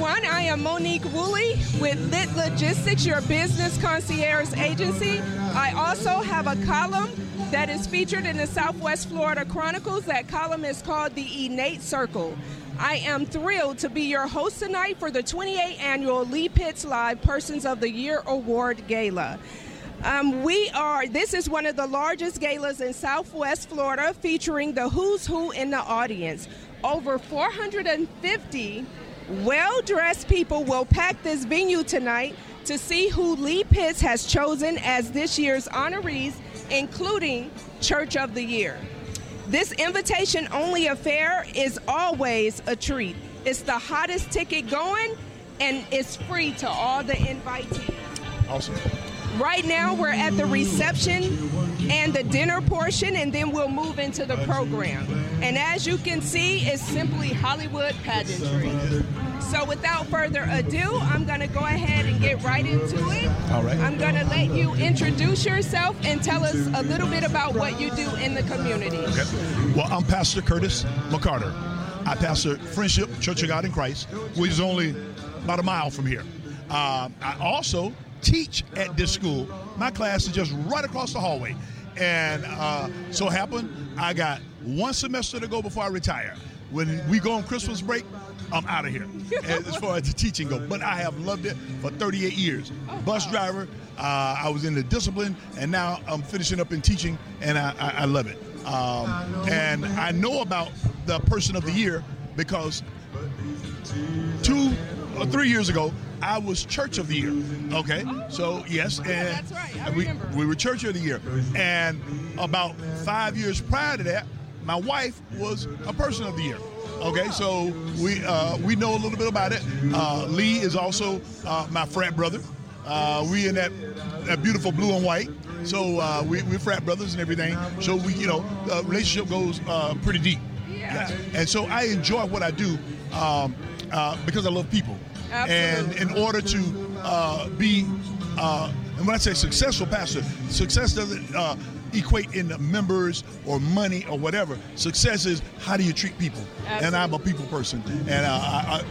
everyone. I am Monique Woolley with Lit Logistics, your business concierge agency. I also have a column that is featured in the Southwest Florida Chronicles. That column is called The Innate Circle. I am thrilled to be your host tonight for the 28th annual Lee Pitts Live Persons of the Year Award Gala. This is one of the largest galas in Southwest Florida, featuring the who's who in the audience. Over 450 well-dressed people will pack this venue tonight to see who Lee Pitts has chosen as this year's honorees, including Church of the Year. This invitation-only affair is always a treat. It's the hottest ticket going, and it's free to all the invitees. Awesome. Right now, we're at the reception and the dinner portion, and then we'll move into the program. And as you can see, it's simply Hollywood pageantry. So without further ado, I'm going to go ahead and get right into it. All right. I'm going to let you introduce yourself and tell us a little bit about what you do in the community. Okay. Well, I'm Pastor Curtis McCarter. I pastor Friendship Church of God in Christ, which is only about a mile from here. I also teach at this school. My class is just right across the hallway. And so happened, I got one semester to go before I retire. When we go on Christmas break, I'm out of here as far as the teaching goes. But I have loved it for 38 years. Bus driver, I was in the discipline, and now I'm finishing up in teaching, and I love it. And I know about the Person of the Year because 2 or 3 years ago, I was Church of the Year. Okay, so yes, and that's right. I remember. we were Church of the Year, and about 5 years prior to that, my wife was a Person of the Year. Okay, so we know a little bit about it. Lee is also my frat brother. We in that beautiful blue and white. So we're frat brothers and everything. So the relationship goes pretty deep. Yeah. And so I enjoy what I do because I love people. Absolutely. And in order to be, and when I say successful pastor, success doesn't equate in members or money or whatever. Success is how do you treat people. Absolutely. And I'm a people person. And